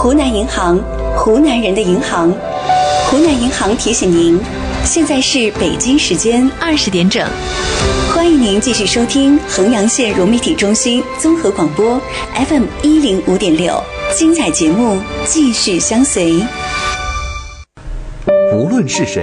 湖南银行，湖南人的银行。湖南银行提醒您，现在是北京时间20点整。欢迎您继续收听衡阳县融媒体中心综合广播 FM 105.6，精彩节目继续相随。 无论是谁，